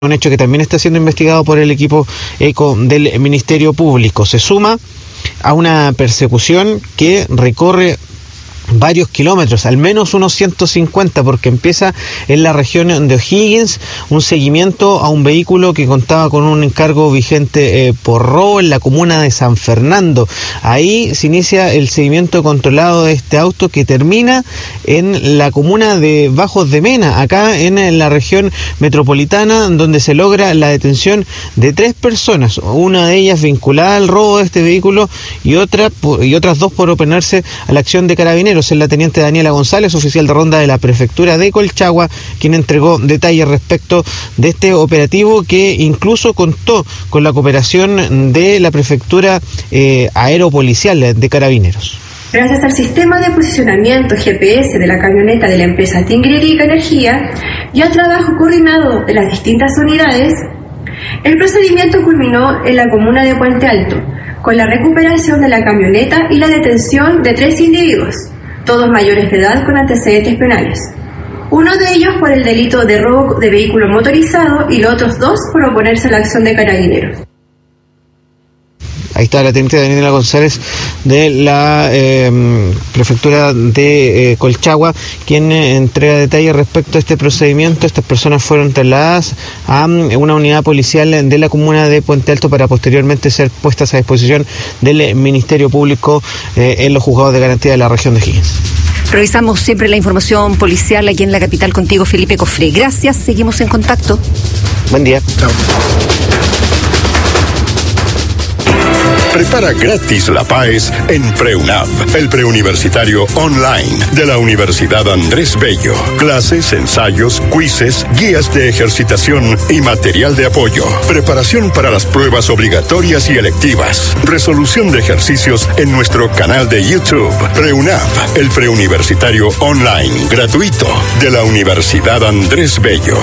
un hecho que también está siendo investigado por el equipo ECO del Ministerio Público. Se suma a una persecución que recorre varios kilómetros, al menos unos 150, porque empieza en la región de O'Higgins, un seguimiento a un vehículo que contaba con un encargo vigente por robo en la comuna de San Fernando. Ahí se inicia el seguimiento controlado de este auto que termina en la comuna de Bajos de Mena, acá en la región metropolitana, donde se logra la detención de 3 personas, una de ellas vinculada al robo de este vehículo y otras 2 por oponerse a la acción de Carabineros. Es la teniente Daniela González, oficial de ronda de la prefectura de Colchagua, quien entregó detalles respecto de este operativo que incluso contó con la cooperación de la prefectura aeropolicial de Carabineros. Gracias al sistema de posicionamiento GPS de la camioneta de la empresa Tinguiririca Energía y al trabajo coordinado de las distintas unidades, el procedimiento culminó en la comuna de Puente Alto, con la recuperación de la camioneta y la detención de 3 individuos, todos mayores de edad con antecedentes penales. Uno de ellos por el delito de robo de vehículo motorizado y los otros 2 por oponerse a la acción de Carabineros. Ahí está la teniente Daniela González de la prefectura de Colchagua, quien entrega detalles respecto a este procedimiento. Estas personas fueron trasladadas a una unidad policial de la comuna de Puente Alto para posteriormente ser puestas a disposición del Ministerio Público en los juzgados de garantía de la región de O'Higgins. Revisamos siempre la información policial aquí en la capital contigo, Felipe Cofré. Gracias, seguimos en contacto. Buen día. Chao. Prepara gratis la PAES en PreUNAV, el preuniversitario online de la Universidad Andrés Bello. Clases, ensayos, quizzes, guías de ejercitación y material de apoyo. Preparación para las pruebas obligatorias y electivas. Resolución de ejercicios en nuestro canal de YouTube. PreUNAV, el preuniversitario online gratuito de la Universidad Andrés Bello.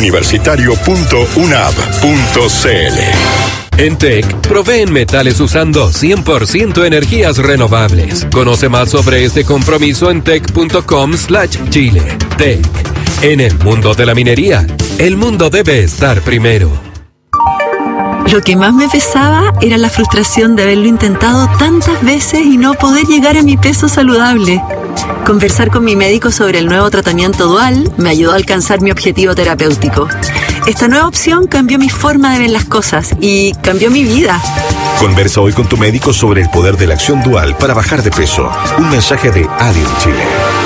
preuniversitario.unav.cl. En TEC, proveen metales usando 100% energías renovables. Conoce más sobre este compromiso en tec.com/Chile. TEC. En el mundo de la minería, el mundo debe estar primero. Lo que más me pesaba era la frustración de haberlo intentado tantas veces y no poder llegar a mi peso saludable. Conversar con mi médico sobre el nuevo tratamiento dual me ayudó a alcanzar mi objetivo terapéutico. Esta nueva opción cambió mi forma de ver las cosas y cambió mi vida. Conversa hoy con tu médico sobre el poder de la acción dual para bajar de peso. Un mensaje de Alien Chile.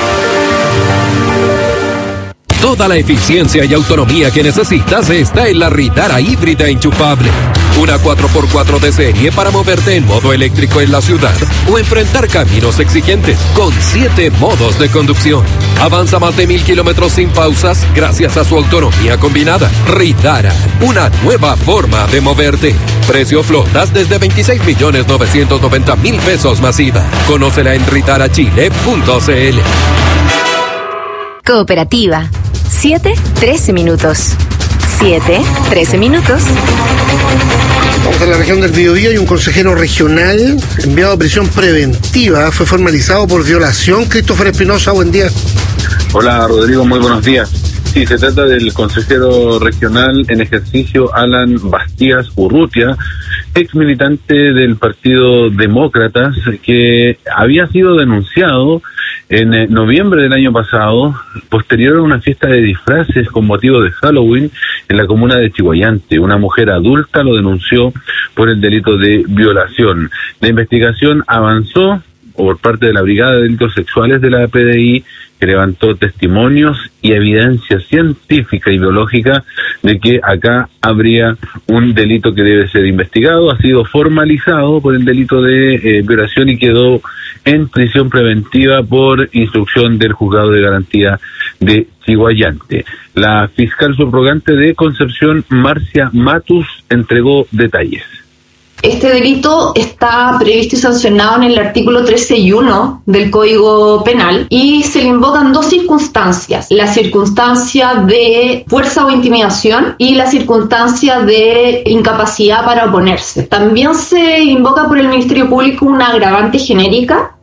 Toda la eficiencia y autonomía que necesitas está en la Ritara híbrida enchufable. Una 4x4 de serie para moverte en modo eléctrico en la ciudad o enfrentar caminos exigentes con 7 modos de conducción. Avanza más de 1000 kilómetros sin pausas gracias a su autonomía combinada. Ritara, una nueva forma de moverte. Precio flotas desde 26.990.000 pesos masiva. Conócela en ritarachile.cl. Cooperativa. 7-13 minutos. 7-13 minutos. Vamos a la región del Biobío y un consejero regional enviado a prisión preventiva fue formalizado por violación. Christopher Espinosa, buen día. Hola Rodrigo, muy buenos días. Sí, se trata del consejero regional en ejercicio Alan Bastías Urrutia, ex militante del Partido Demócratas, que había sido denunciado en noviembre del año pasado, posterior a una fiesta de disfraces con motivo de Halloween en la comuna de Chihuayante. Una mujer adulta lo denunció por el delito de violación. La investigación avanzó por parte de la Brigada de Delitos Sexuales de la PDI, que levantó testimonios y evidencia científica y biológica de que acá habría un delito que debe ser investigado. Ha sido formalizado por el delito de violación y quedó en prisión preventiva por instrucción del Juzgado de Garantía de Chihuayante. La fiscal subrogante de Concepción, Marcia Matus, entregó detalles. Este delito está previsto y sancionado en el artículo 13 y 1 del Código Penal y se le invocan 2 circunstancias: la circunstancia de fuerza o intimidación y la circunstancia de incapacidad para oponerse. También se invoca por el Ministerio Público una agravante genérica,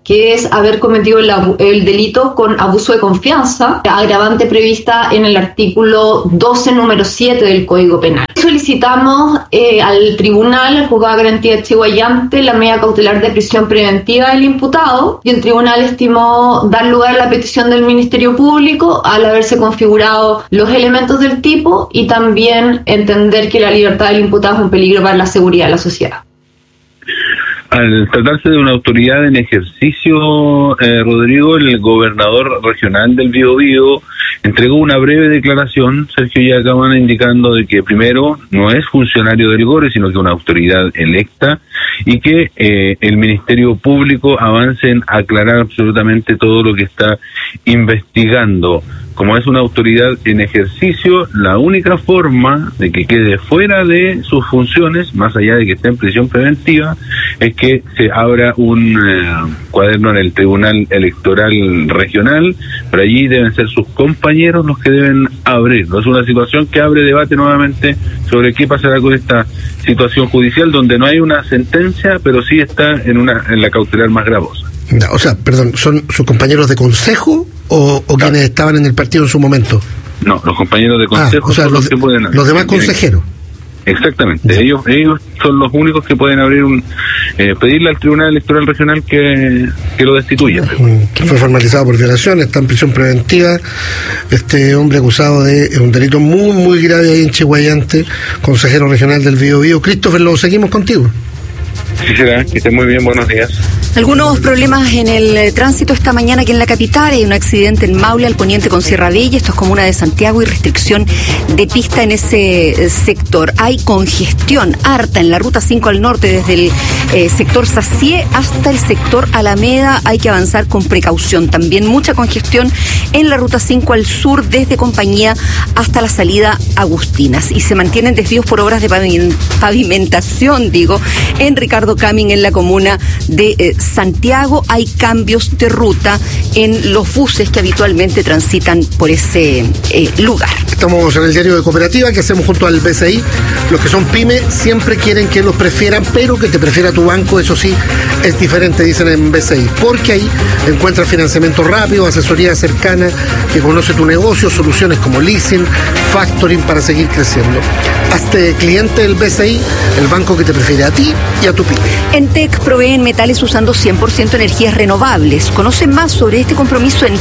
que es haber cometido el delito con abuso de confianza, agravante prevista en el artículo 12, número 7 del Código Penal. Solicitamos al tribunal, al juzgado de garantía de Chiguayante, la medida cautelar de prisión preventiva del imputado, y el tribunal estimó dar lugar a la petición del Ministerio Público al haberse configurado los elementos del tipo y también entender que la libertad del imputado es un peligro para la seguridad de la sociedad. Al tratarse de una autoridad en ejercicio, Rodrigo, el gobernador regional del Biobío entregó una breve declaración, Sergio, ya acaban indicando de que primero no es funcionario del GORE, sino que una autoridad electa, y que el Ministerio Público avance en aclarar absolutamente todo lo que está investigando. Como es una autoridad en ejercicio, la única forma de que quede fuera de sus funciones, más allá de que esté en prisión preventiva, es que se abra un cuaderno en el Tribunal Electoral Regional, pero allí deben ser sus compañeros los que deben abrirlo. Es una situación que abre debate nuevamente sobre qué pasará con esta situación judicial, donde no hay una sentencia, pero sí está en la cautelar más gravosa. O sea, perdón, ¿son sus compañeros de consejo o quienes estaban en el partido en su momento? No, los compañeros de consejo, o sea, son los que pueden abrir. Los demás consejeros. Exactamente, ellos son los únicos que pueden abrir pedirle al Tribunal Electoral Regional que lo destituya. Fue formalizado por violación, está en prisión preventiva. Este hombre acusado de un delito muy, muy grave ahí en Chiguayante, consejero regional del Biobío. Christopher, lo seguimos contigo. Sí, será, que esté muy bien, buenos días. Algunos problemas en el tránsito esta mañana aquí en la capital. Hay un accidente en Maule al poniente con Sierra Bella, esto es comuna de Santiago, y restricción de pista en ese sector. Hay congestión harta en la ruta 5 al norte, desde el sector Sacié hasta el sector Alameda. Hay que avanzar con precaución. También mucha congestión en la ruta 5 al sur, desde Compañía hasta la salida Agustinas. Y se mantienen desvíos por obras de pavimentación, en Ricardo Camin, en la comuna de Santiago. Hay cambios de ruta en los buses que habitualmente transitan por ese lugar. Estamos en el diario de Cooperativa que hacemos junto al BCI. Los que son pyme siempre quieren que los prefieran, pero que te prefiera tu banco, eso sí, es diferente, dicen en BCI, porque ahí encuentras financiamiento rápido, asesoría cercana, que conoce tu negocio, soluciones como leasing, factoring para seguir creciendo. Hazte cliente del BCI, el banco que te prefiere a ti y a tu pyme. En TEC proveen metales usando 100% energías renovables. Conoce más sobre este compromiso en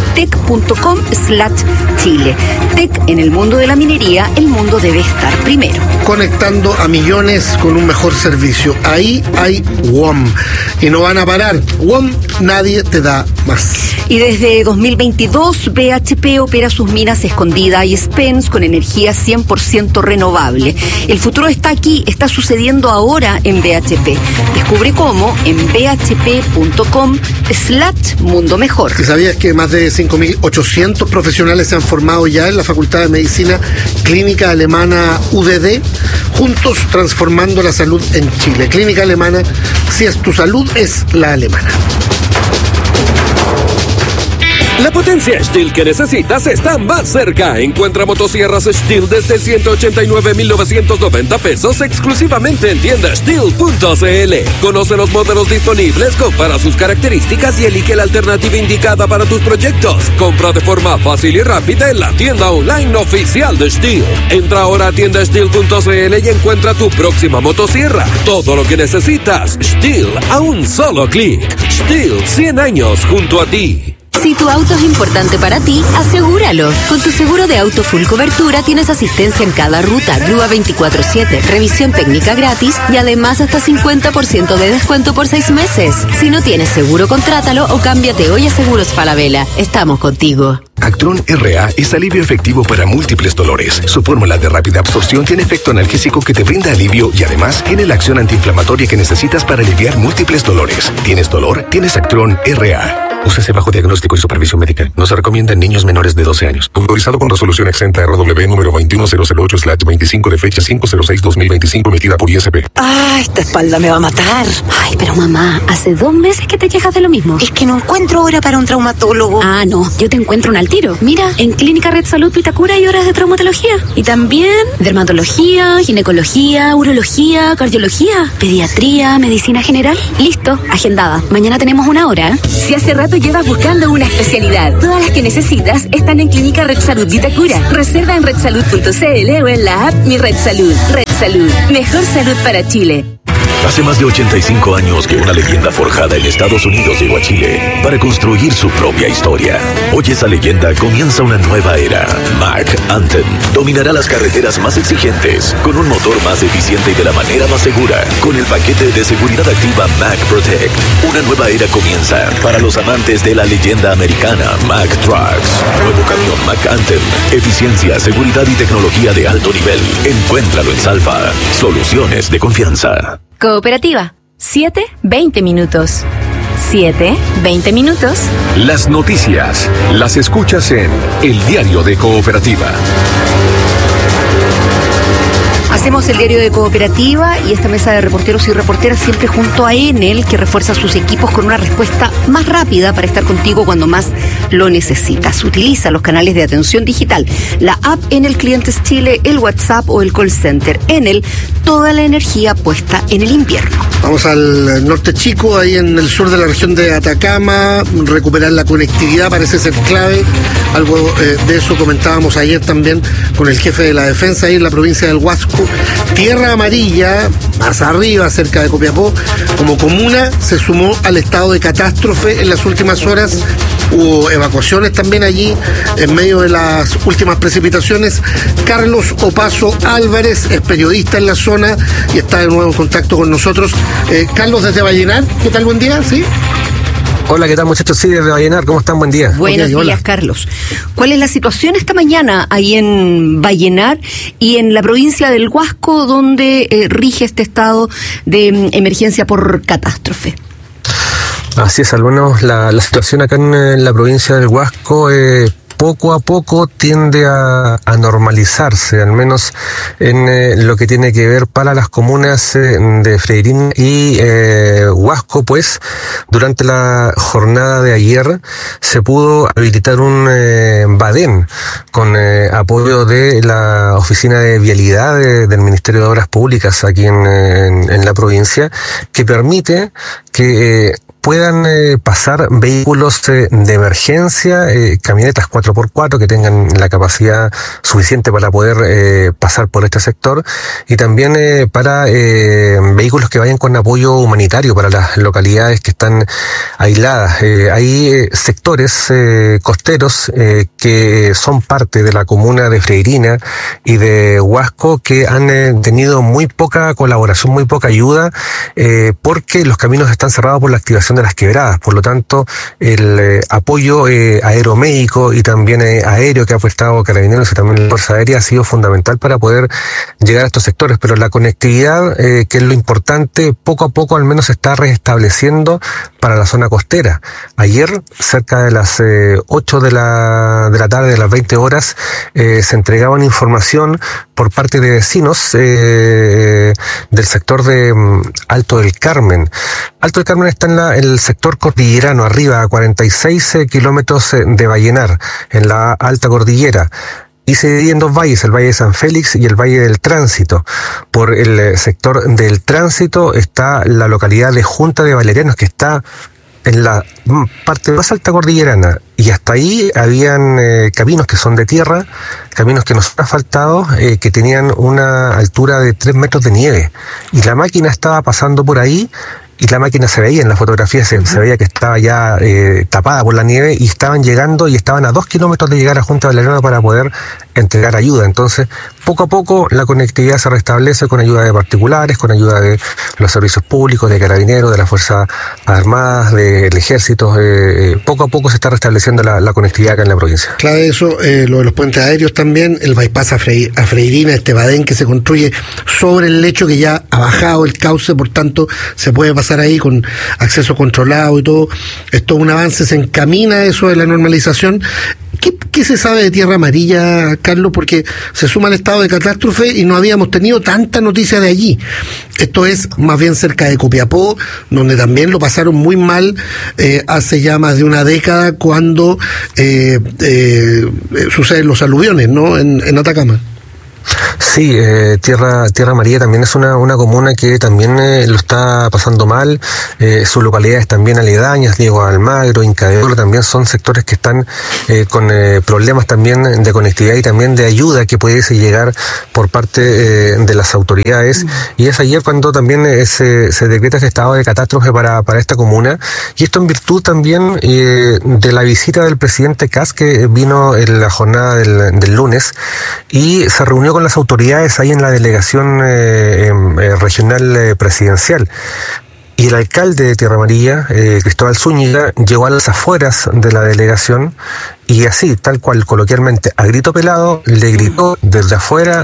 tec.com/Chile. TEC, en el mundo de la minería, el mundo debe estar primero. Conectando a millones con un mejor servicio. Ahí hay WOM. Y no van a parar. WOM, nadie te da más. Y desde 2022, BHP opera sus minas Escondida y Spence con energía 100% renovable. El futuro está aquí, está sucediendo ahora en BHP. Descubre cómo en bhp.com/mundo mejor. ¿Y sabías que más de 5.800 profesionales se han formado ya en la Facultad de Medicina Clínica Alemana UDD? Juntos transformando la salud en Chile. Clínica Alemana, si es tu salud, es la alemana. La potencia Stihl que necesitas está más cerca. Encuentra motosierras Stihl desde 189,990 pesos exclusivamente en tienda Stihl.cl. Conoce los modelos disponibles, compara sus características y elige la alternativa indicada para tus proyectos. Compra de forma fácil y rápida en la tienda online oficial de Stihl. Entra ahora a tienda Stihl.cl y encuentra tu próxima motosierra. Todo lo que necesitas, Stihl a un solo clic. Stihl, 100 años junto a ti. Si tu auto es importante para ti, asegúralo. Con tu seguro de auto full cobertura tienes asistencia en cada ruta, grúa 24/7, revisión técnica gratis y además hasta 50% de descuento por 6 meses. Si no tienes seguro, contrátalo o cámbiate hoy a Seguros Falabella. Estamos contigo. Actron RA es alivio efectivo para múltiples dolores. Su fórmula de rápida absorción tiene efecto analgésico que te brinda alivio y además tiene la acción antiinflamatoria que necesitas para aliviar múltiples dolores. ¿Tienes dolor? Tienes Actron RA. Úsese bajo diagnóstico y supervisión médica. No se recomienda en niños menores de 12 años. Autorizado con resolución exenta RW número 21008/25 de fecha 5/06/2025 emitida por ISP. ¡Ah, esta espalda me va a matar! Ay, pero mamá, hace 2 meses que te quejas de lo mismo. Es que no encuentro hora para un traumatólogo. Ah, no, yo te encuentro una al tiro. Mira, en Clínica Red Salud Vitacura hay horas de traumatología. Y también dermatología, ginecología, urología, cardiología, pediatría, medicina general. Listo, agendada. Mañana tenemos una hora. Si hace rato llevas buscando una especialidad, todas las que necesitas están en Clínica Red Salud Vitacura. Reserva en redsalud.cl o en la app Mi Red Salud. Red Salud, mejor salud para Chile. Hace más de 85 años que una leyenda forjada en Estados Unidos llegó a Chile para construir su propia historia. Hoy esa leyenda comienza una nueva era. Mack Anthem dominará las carreteras más exigentes con un motor más eficiente y de la manera más segura. Con el paquete de seguridad activa Mack Protect, una nueva era comienza para los amantes de la leyenda americana Mack Trucks. Nuevo camión Mack Anthem, eficiencia, seguridad y tecnología de alto nivel. Encuéntralo en Salva. Soluciones de confianza. Cooperativa, 7-20 minutos. 7-20 minutos. Las noticias las escuchas en El Diario de Cooperativa. Hacemos el diario de Cooperativa y esta mesa de reporteros y reporteras siempre junto a Enel, que refuerza sus equipos con una respuesta más rápida para estar contigo cuando más lo necesitas. Utiliza los canales de atención digital, la app Enel Clientes Chile, el WhatsApp o el call center. Enel, toda la energía puesta en el invierno. Vamos al norte chico, ahí en el sur de la región de Atacama. Recuperar la conectividad parece ser clave. Algo de eso comentábamos ayer también con el jefe de la defensa ahí en la provincia del Huasco. Tierra Amarilla, más arriba, cerca de Copiapó, como comuna, se sumó al estado de catástrofe en las últimas horas. Hubo evacuaciones también allí en medio de las últimas precipitaciones. Carlos Opaso Álvarez es periodista en la zona y está de nuevo en contacto con nosotros. Carlos, desde Vallenar, ¿qué tal? Buen día, ¿sí? Hola, ¿qué tal, muchachos? Sí, desde Vallenar, ¿cómo están? Buen día. Buenos días, Carlos. ¿Cuál es la situación esta mañana ahí en Vallenar y en la provincia del Huasco, donde rige este estado de emergencia por catástrofe? Así es, al menos la situación acá en la provincia del Huasco poco a poco tiende a normalizarse, al menos en lo que tiene que ver para las comunas de Freirina y Huasco, pues durante la jornada de ayer se pudo habilitar un badén con apoyo de la Oficina de Vialidad del Ministerio de Obras Públicas aquí en la provincia, que permite que puedan pasar vehículos de emergencia, camionetas 4x4 que tengan la capacidad suficiente para poder pasar por este sector, y también para vehículos que vayan con apoyo humanitario para las localidades que están aisladas. Hay sectores costeros que son parte de la comuna de Freirina y de Huasco que han tenido muy poca colaboración, muy poca ayuda, porque los caminos están cerrados por la activación de las quebradas. Por lo tanto, el apoyo aeromédico y también aéreo que ha prestado Carabineros y también la Fuerza Aérea ha sido fundamental para poder llegar a estos sectores, pero la conectividad, que es lo importante, poco a poco al menos se está restableciendo para la zona costera. Ayer, cerca de las 8 de la tarde, de las 20 horas, se entregaban información por parte de vecinos del sector de Alto del Carmen. Alto del Carmen está en el sector cordillerano, arriba, a 46 kilómetros de Vallenar, en la alta cordillera. Y se divide en dos valles, el Valle de San Félix y el Valle del Tránsito. Por el sector del Tránsito está la localidad de Junta de Valerianos, que está en la parte más alta cordillerana, y hasta ahí habían caminos que son de tierra, caminos que nos han asfaltados, que tenían una altura de 3 metros de nieve, y la máquina estaba pasando por ahí, y la máquina se veía en la fotografía, se veía que estaba ya tapada por la nieve, y estaban llegando y estaban a 2 kilómetros de llegar a Junta de Valeriano para poder entregar ayuda. Entonces, poco a poco la conectividad se restablece con ayuda de particulares, con ayuda de los servicios públicos, de Carabineros, de las Fuerzas Armadas, del Ejército. Poco a poco se está restableciendo la conectividad acá en la provincia. Claro, eso, lo de los puentes aéreos también, el bypass a Freirina, este badén que se construye sobre el lecho que ya ha bajado el cauce, por tanto se puede pasar ahí con acceso controlado y todo. Es todo un avance, se encamina eso de la normalización. ¿Qué se sabe de Tierra Amarilla, Carlos? Porque se suma el estado de catástrofe y no habíamos tenido tanta noticia de allí. Esto es más bien cerca de Copiapó, donde también lo pasaron muy mal hace ya más de una década cuando suceden los aluviones, ¿no? En Atacama. Sí, Tierra Amarilla también es una comuna que también lo está pasando mal. Sus localidades también aledañas, Diego Almagro, Inca de Oro, también son sectores que están con problemas también de conectividad y también de ayuda que pudiese llegar por parte de las autoridades. Y es ayer cuando también se decreta este estado de catástrofe para esta comuna, y esto en virtud también de la visita del presidente Kast, que vino en la jornada del lunes y se reunió con las autoridades ahí en la delegación regional presidencial. Y el alcalde de Tierra Amarilla, Cristóbal Zúñiga, llegó a las afueras de la delegación y así, tal cual, coloquialmente, a grito pelado, le gritó desde afuera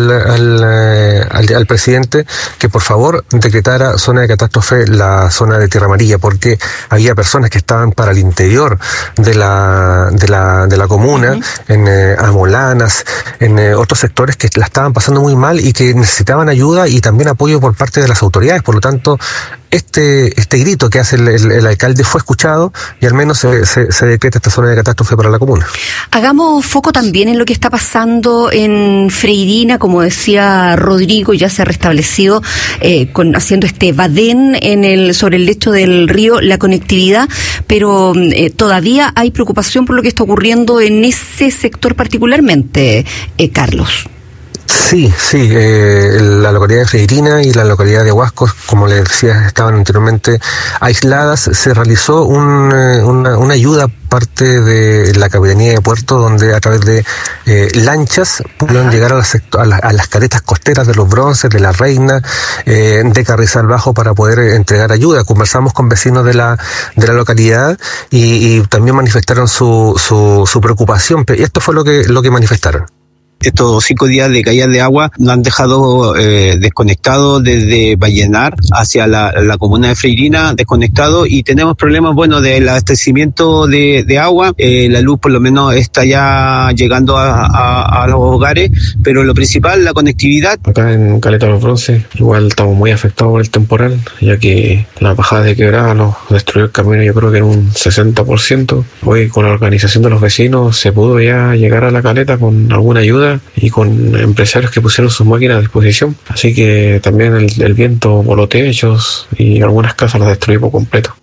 al presidente que por favor decretara zona de catástrofe la zona de Tierra Amarilla, porque había personas que estaban para el interior de la comuna, en Amolanas, en otros sectores que la estaban pasando muy mal y que necesitaban ayuda y también apoyo por parte de las autoridades. Por lo tanto, este grito que hace el alcalde fue escuchado y al menos se decreta esta zona de catástrofe para la comuna. Hagamos foco también en lo que está pasando en Freirina, como decía Rodrigo, ya se ha restablecido haciendo este badén sobre el lecho del río la conectividad, pero todavía hay preocupación por lo que está ocurriendo en ese sector particularmente, Carlos. Sí, la localidad de Freirina y la localidad de Huasco, como les decía, estaban anteriormente aisladas. Se realizó una ayuda parte de la Capitanía de Puerto, donde a través de lanchas pudieron llegar a las caretas costeras de Los Bronces, de La Reina, de Carrizal Bajo, para poder entregar ayuda. Conversamos con vecinos de la localidad y también manifestaron su preocupación. Y esto fue lo que manifestaron. Estos 5 días de caída de agua nos han dejado desconectados desde Vallenar hacia la comuna de Freirina, desconectados, y tenemos problemas, del abastecimiento de agua. La luz por lo menos está ya llegando a los hogares, pero lo principal, la conectividad. Acá en Caleta Los Bronces igual estamos muy afectados por el temporal, ya que la bajada de quebrada nos destruyó el camino, yo creo que en un 60%. Hoy con la organización de los vecinos se pudo ya llegar a la caleta con alguna ayuda y con empresarios que pusieron sus máquinas a disposición, así que también el viento voló techos y algunas casas las destruyó por completo.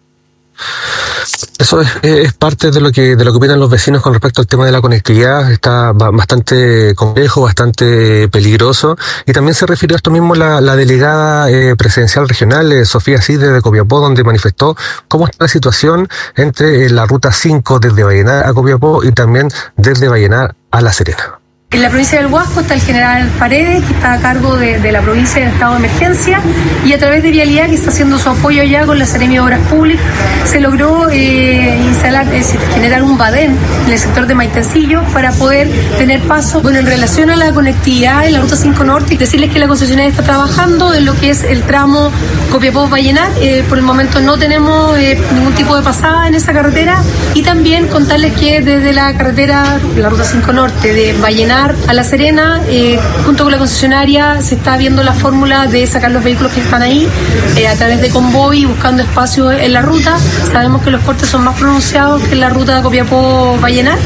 Eso es parte de lo que opinan los vecinos con respecto al tema de la conectividad. Está bastante complejo, bastante peligroso, y también se refirió a esto mismo la delegada presidencial regional, Sofía Cid, de Copiapó, donde manifestó cómo está la situación entre la ruta 5 desde Vallenar a Copiapó y también desde Vallenar a La Serena. En la provincia del Huasco está el general Paredes, que está a cargo de la provincia en estado de emergencia, y a través de Vialidad, que está haciendo su apoyo allá con la Seremi de Obras Públicas, se logró generar un badén en el sector de Maitencillo para poder tener paso. En relación a la conectividad en la Ruta 5 Norte, decirles que la concesionaria está trabajando en lo que es el tramo Copiapó-Vallenar. Por el momento no tenemos ningún tipo de pasada en esa carretera, y también contarles que desde la carretera, la Ruta 5 Norte, de Vallenar a La Serena, junto con la concesionaria se está viendo la fórmula de sacar los vehículos que están ahí a través de convoy, buscando espacio en la ruta. Sabemos que los cortes son más pronunciados que en la ruta Copiapó-Vallenar.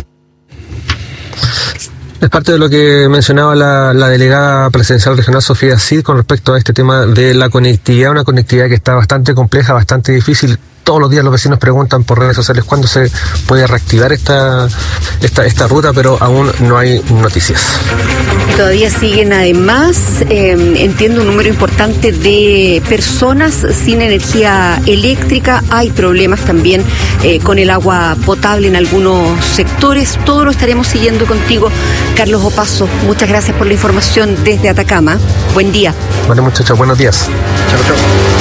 Es parte de lo que mencionaba la delegada presidencial regional Sofía Cid con respecto a este tema de la conectividad, una conectividad que está bastante compleja, bastante difícil. Todos los días los vecinos preguntan por redes sociales cuándo se puede reactivar esta ruta, pero aún no hay noticias. Todavía siguen además, entiendo, un número importante de personas sin energía eléctrica. Hay problemas también con el agua potable en algunos sectores. Todo lo estaremos siguiendo contigo, Carlos Opazo. Muchas gracias por la información desde Atacama. Buen día. Bueno, muchachos, buenos días. Chao.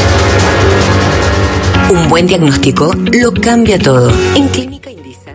Un buen diagnóstico lo cambia todo. En Clínica Indisa.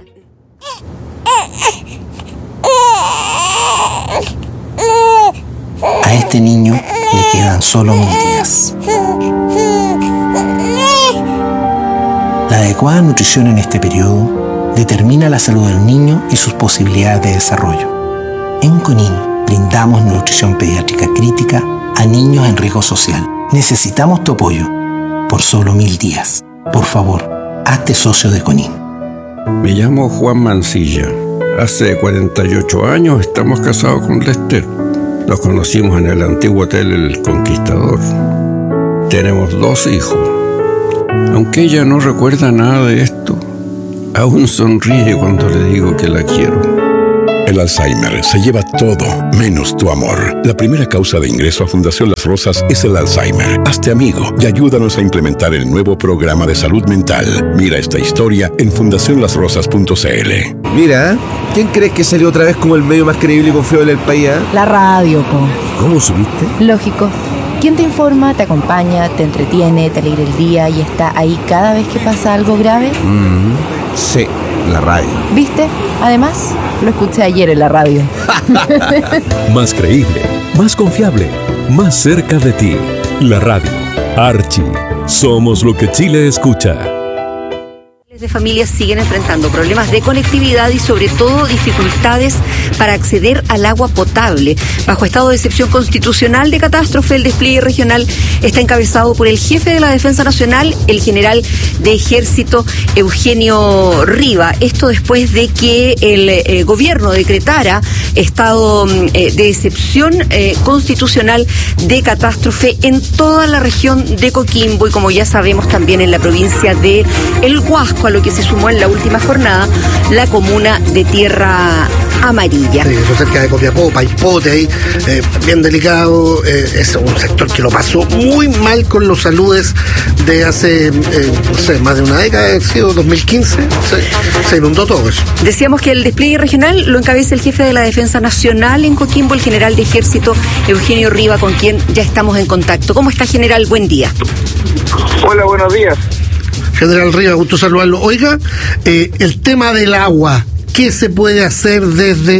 A este niño le quedan solo 1000 días. La adecuada nutrición en este periodo determina la salud del niño y sus posibilidades de desarrollo. En CONIN brindamos nutrición pediátrica crítica a niños en riesgo social. Necesitamos tu apoyo por solo 1000 días. Por favor, hazte socio de CONIN. Me llamo Juan Mancilla. Hace 48 años estamos casados con Lester. Nos conocimos en el antiguo hotel El Conquistador. Tenemos 2 hijos. Aunque ella no recuerda nada de esto, aún sonríe cuando le digo que la quiero. El Alzheimer se lleva todo, menos tu amor. La primera causa de ingreso a Fundación Las Rosas es el Alzheimer. Hazte amigo y ayúdanos a implementar el nuevo programa de salud mental. Mira esta historia en fundacionlasrosas.cl. Mira, ¿quién crees que salió otra vez como el medio más creíble y confiable del país? La radio, po. ¿Cómo subiste? Lógico. ¿Quién te informa, te acompaña, te entretiene, te alegra el día y está ahí cada vez que pasa algo grave? Sí, la radio. ¿Viste? Además, lo escuché ayer en la radio. Más creíble, más confiable, más cerca de ti. La radio. Archie. Somos lo que Chile escucha. De familias siguen enfrentando problemas de conectividad y sobre todo dificultades para acceder al agua potable. Bajo estado de excepción constitucional de catástrofe, el despliegue regional está encabezado por el jefe de la Defensa Nacional, el general de Ejército Eugenio Riva. Esto después de que el gobierno decretara estado de excepción constitucional de catástrofe en toda la región de Coquimbo y, como ya sabemos, también en la provincia de El Huasco, a lo que se sumó en la última jornada la comuna de Tierra Amarilla. Sí, eso cerca de Copiapó, Paipote, ahí, bien delicado. Es un sector que lo pasó muy mal con los saludes de hace, no sé, más de una década, ha sido 2015, se inundó todo eso. Decíamos que el despliegue regional lo encabeza el jefe de la Defensa Nacional en Coquimbo, el general de Ejército Eugenio Riva, con quien ya estamos en contacto. ¿Cómo está, general? Buen día. Hola, buenos días. General Riva, gusto saludarlo. Oiga, el tema del agua, ¿qué se puede hacer desde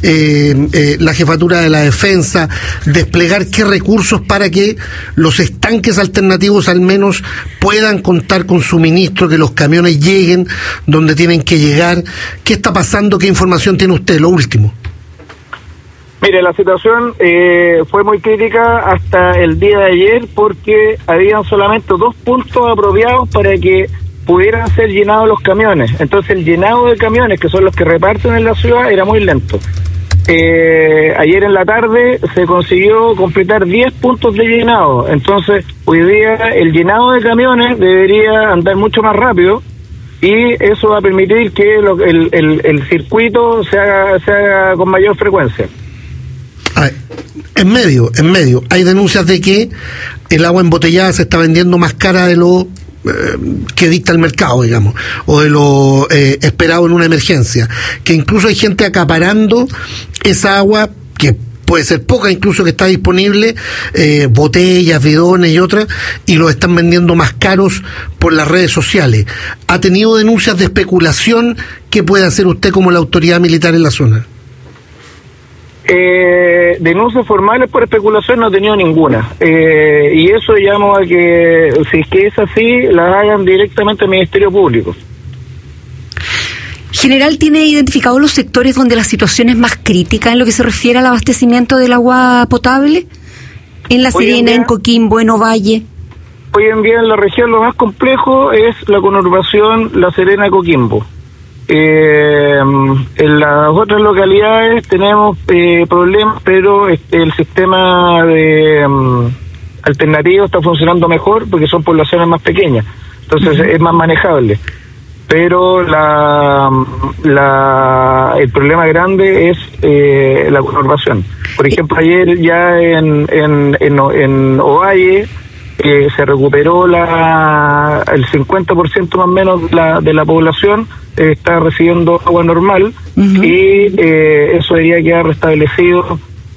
la jefatura de la defensa? Desplegar qué recursos para que los estanques alternativos al menos puedan contar con suministro, que los camiones lleguen donde tienen que llegar. ¿Qué está pasando? ¿Qué información tiene usted? Lo último. Mire, la situación fue muy crítica hasta el día de ayer porque habían solamente 2 puntos apropiados para que pudieran ser llenados los camiones. Entonces el llenado de camiones, que son los que reparten en la ciudad, era muy lento. Ayer en la tarde se consiguió completar 10 puntos de llenado. Entonces hoy día el llenado de camiones debería andar mucho más rápido y eso va a permitir que el circuito se haga con mayor frecuencia. En medio, hay denuncias de que el agua embotellada se está vendiendo más cara de lo que dicta el mercado, digamos, o de lo esperado en una emergencia, que incluso hay gente acaparando esa agua, que puede ser poca incluso, que está disponible, botellas, bidones y otras, y los están vendiendo más caros por las redes sociales. ¿Ha tenido denuncias de especulación? ¿Qué puede hacer usted como la autoridad militar en la zona? Denuncias formales por especulación no he tenido ninguna, y eso llamo a que, si es que es así, las hagan directamente al Ministerio Público. General, ¿tiene identificados los sectores donde la situación es más crítica en lo que se refiere al abastecimiento del agua potable? ¿En La Serena, en Coquimbo, en Ovalle? Hoy en día en la región lo más complejo es la conurbación La Serena-Coquimbo. En las otras localidades tenemos problemas, pero el sistema de alternativo está funcionando mejor porque son poblaciones más pequeñas, entonces es más manejable. Pero el problema grande es la conurbación. Por ejemplo, ayer ya en Ovalle se recuperó el 50% más o menos de la población está recibiendo agua normal, y eso debería quedar restablecido,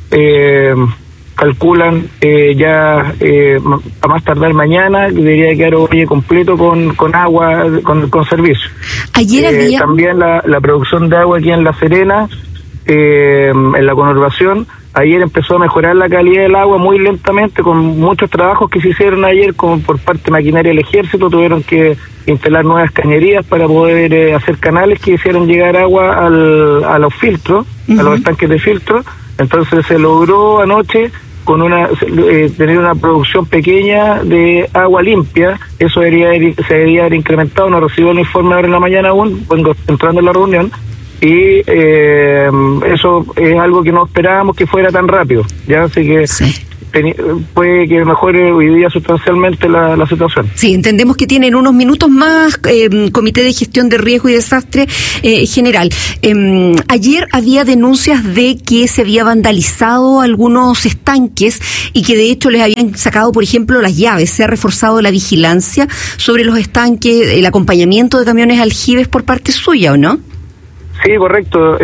calculan ya a más tardar mañana debería quedar Ovalle completo con agua, con servicio. Ayer había... También la producción de agua aquí en La Serena, en la conurbación, ayer empezó a mejorar la calidad del agua muy lentamente, con muchos trabajos que se hicieron ayer, como por parte de maquinaria del ejército, tuvieron que instalar nuevas cañerías para poder hacer canales que hicieran llegar agua a los filtros, a los estanques de filtro. Entonces se logró anoche con tener una producción pequeña de agua limpia. Eso se debería haber incrementado. No recibo el informe ahora en la mañana aún, vengo entrando en la reunión, y eso es algo que no esperábamos que fuera tan rápido, ya, así que puede que mejore hoy día sustancialmente la situación. Sí, entendemos que tienen unos minutos más, Comité de Gestión de Riesgo y Desastre General. Ayer había denuncias de que se había vandalizado algunos estanques y que de hecho les habían sacado, por ejemplo, las llaves. Se ha reforzado la vigilancia sobre los estanques, el acompañamiento de camiones aljibes por parte suya, ¿o no? Sí, correcto.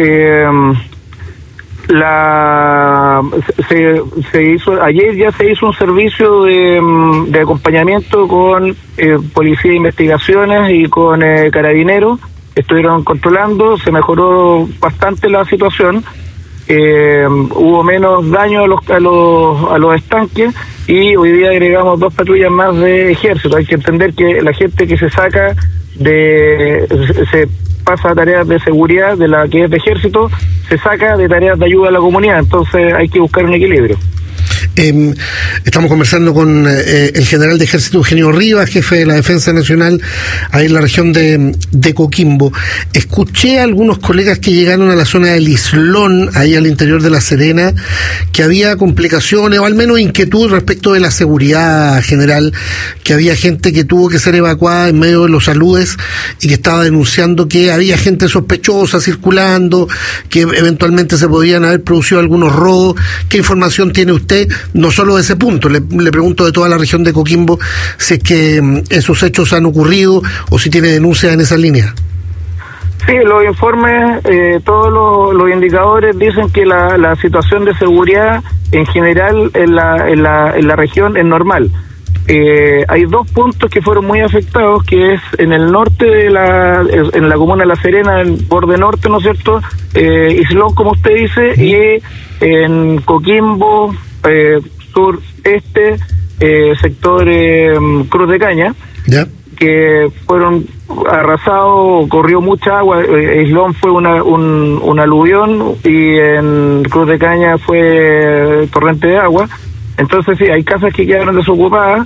Ayer ya se hizo un servicio de acompañamiento con Policía de Investigaciones y con Carabineros. Estuvieron controlando, se mejoró bastante la situación. Hubo menos daño a los estanques, y hoy día agregamos 2 patrullas más de ejército. Hay que entender que la gente que se saca se pasa a tareas de seguridad de la que es de ejército, se saca de tareas de ayuda a la comunidad, entonces hay que buscar un equilibrio. Estamos conversando con el general de ejército Eugenio Rivas, jefe de la Defensa Nacional ahí en la región de Coquimbo. Escuché a algunos colegas que llegaron a la zona del Islón, ahí al interior de La Serena, que había complicaciones o al menos inquietud respecto de la seguridad general, que había gente que tuvo que ser evacuada en medio de los aludes y que estaba denunciando que había gente sospechosa circulando, que eventualmente se podían haber producido algunos robos. ¿Qué información tiene usted? No solo de ese punto, le pregunto de toda la región de Coquimbo, si es que esos hechos han ocurrido o si tiene denuncias en esa línea. Sí, los informes, todos los indicadores dicen que la situación de seguridad en general en la región es normal. Hay 2 puntos que fueron muy afectados, que es en el norte en la comuna de La Serena, en borde norte, ¿no es cierto? Islón, como usted dice, y en Coquimbo, sur-este, sector Cruz de Caña, que fueron arrasados, corrió mucha agua. Islón fue un aluvión y en Cruz de Caña fue torrente de agua. Entonces sí, hay casas que quedaron desocupadas.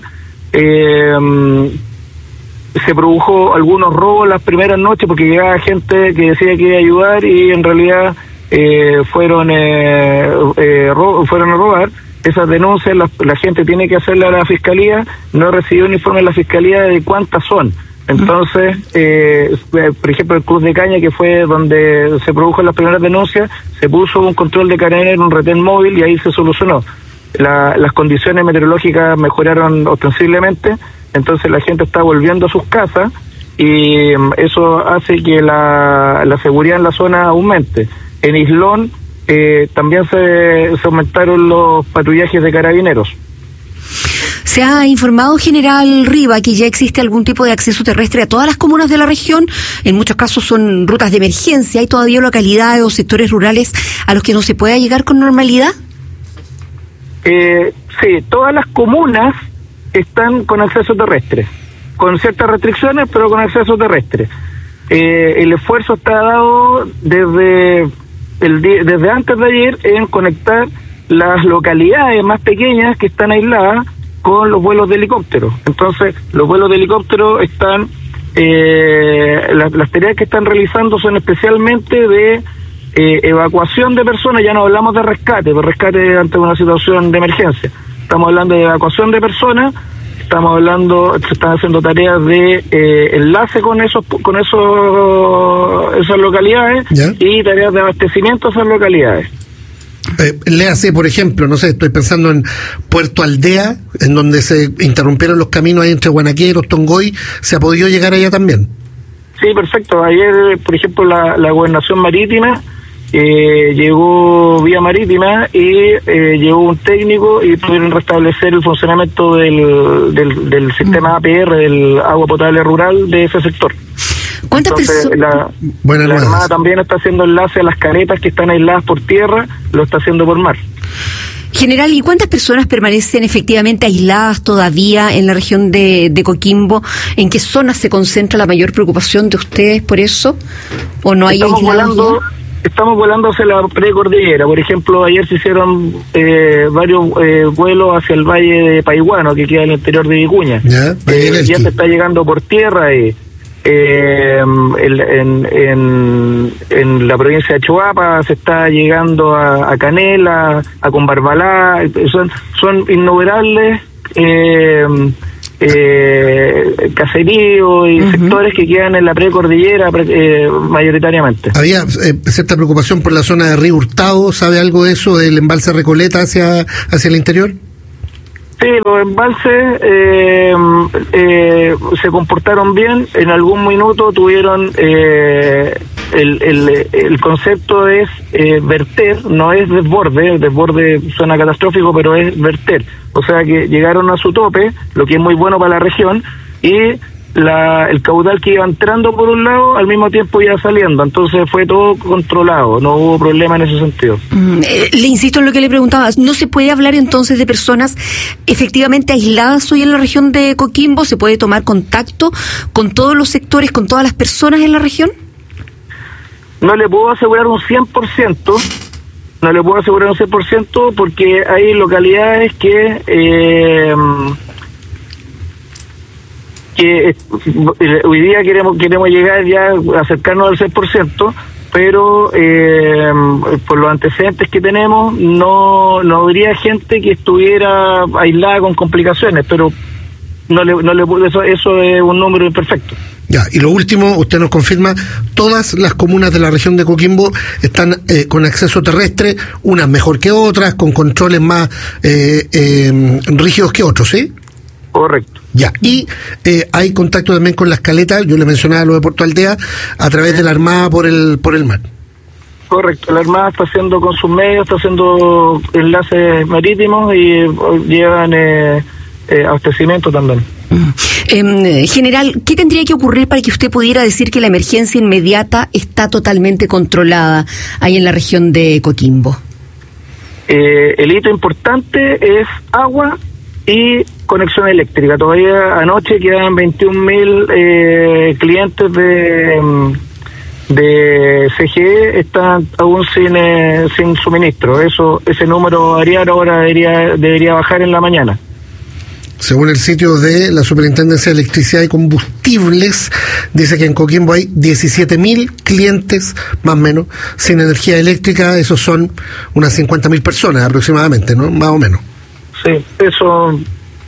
Se produjo algunos robos las primeras noches porque llegaba gente que decía que iba a ayudar y en realidad fueron a robar. Esas denuncias la gente tiene que hacerle a la fiscalía. No recibió un informe de la fiscalía de cuántas son. Entonces, por ejemplo, el Cruz de Caña, que fue donde se produjo las primeras denuncias, se puso un control de Carabineros, un retén móvil, y ahí se solucionó. Las condiciones meteorológicas mejoraron ostensiblemente, entonces la gente está volviendo a sus casas y eso hace que la seguridad en la zona aumente. En Islón también se aumentaron los patrullajes de Carabineros. ¿Se ha informado, general Riva, que ya existe algún tipo de acceso terrestre a todas las comunas de la región? En muchos casos son rutas de emergencia. ¿Hay todavía localidades o sectores rurales a los que no se pueda llegar con normalidad? Sí, todas las comunas están con acceso terrestre, con ciertas restricciones, pero con acceso terrestre. El esfuerzo está dado desde antes de ayer en conectar las localidades más pequeñas que están aisladas con los vuelos de helicóptero. Entonces, los vuelos de helicóptero están, las tareas que están realizando son especialmente de evacuación de personas. Ya no hablamos de rescate ante una situación de emergencia. Estamos hablando de evacuación de personas, se están haciendo tareas de enlace con esas localidades. ¿Ya? Y tareas de abastecimiento a esas localidades. Léase, por ejemplo, no sé, estoy pensando en Puerto Aldea, en donde se interrumpieron los caminos ahí entre Guanaqueros, Tongoy. ¿Se ha podido llegar allá también? Sí, perfecto. Ayer, por ejemplo, la Gobernación Marítima llegó vía marítima y llegó un técnico y pudieron restablecer el funcionamiento del sistema APR, del agua potable rural de ese sector. ¿Cuántas personas? La Armada también está haciendo enlace a las caretas que están aisladas por tierra, lo está haciendo por mar. General, ¿y cuántas personas permanecen efectivamente aisladas todavía en la región de Coquimbo? ¿En qué zonas se concentra la mayor preocupación de ustedes por eso? ¿O no hay aislados? Estamos volando hacia la precordillera. Por ejemplo, ayer se hicieron varios vuelos hacia el valle de Paiguano, que queda en el interior de Vicuña. Ya se está llegando por tierra en la provincia de Choapa se está llegando a Canela, a Combarbalá. Son innumerables caseríos y sectores que quedan en la precordillera mayoritariamente. Había cierta preocupación por la zona de Río Hurtado. ¿Sabe algo de eso, del embalse Recoleta hacia el interior? Sí, los embalses se comportaron bien. En algún minuto tuvieron el concepto es verter, no es desborde. El desborde suena catastrófico, pero es verter. O sea que llegaron a su tope, lo que es muy bueno para la región, y el caudal que iba entrando por un lado, al mismo tiempo iba saliendo. Entonces fue todo controlado, no hubo problema en ese sentido. Le insisto en lo que le preguntaba, ¿no se puede hablar entonces de personas efectivamente aisladas hoy en la región de Coquimbo? ¿Se puede tomar contacto con todos los sectores, con todas las personas en la región? No le puedo asegurar un 100%. No le puedo asegurar un 100% porque hay localidades que hoy día queremos llegar ya a acercarnos al 6%, pero por los antecedentes que tenemos no habría gente que estuviera aislada con complicaciones, pero eso es un número imperfecto. Ya, y lo último, usted nos confirma, todas las comunas de la región de Coquimbo están con acceso terrestre, unas mejor que otras, con controles más rígidos que otros, ¿sí? Correcto. Ya, y hay contacto también con las caletas, yo le mencionaba lo de Puerto Aldea, a través de la Armada por el mar. Correcto, la Armada está haciendo con sus medios, está haciendo enlaces marítimos y llevan abastecimiento también. General, ¿qué tendría que ocurrir para que usted pudiera decir que la emergencia inmediata está totalmente controlada ahí en la región de Coquimbo? El hito importante es agua y conexión eléctrica. Todavía anoche quedan 21.000 clientes de CGE están aún sin suministro. Ese número ahora debería bajar en la mañana. Según el sitio de la Superintendencia de Electricidad y Combustibles, dice que en Coquimbo hay 17.000 clientes, más o menos, sin energía eléctrica. Esos son unas 50.000 personas aproximadamente, ¿no? Más o menos. Sí, eso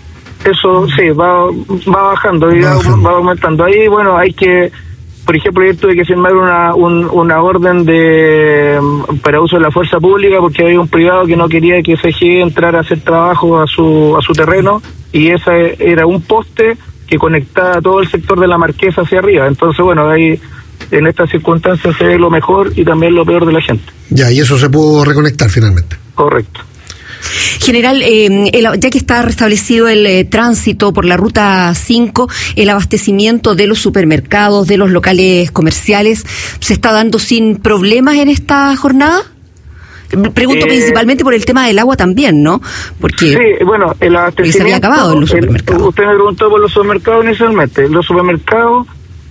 sí, va bajando y va aumentando. Ahí, bueno, hay que, por ejemplo, yo tuve que firmar una orden para uso de la fuerza pública porque había un privado que no quería que CGE entrara a hacer trabajo a su terreno, y ese era un poste que conectaba todo el sector de la Marquesa hacia arriba. Entonces, bueno, ahí en estas circunstancias se ve lo mejor y también lo peor de la gente. Ya, y eso se pudo reconectar finalmente. Correcto. General, ya que está restablecido el tránsito por la ruta 5, el abastecimiento de los supermercados, de los locales comerciales, ¿se está dando sin problemas en esta jornada? Pregunto principalmente por el tema del agua también, ¿no? Porque sí, bueno, el abastecimiento se había acabado en los supermercados. Usted me preguntó por los supermercados inicialmente. Los supermercados,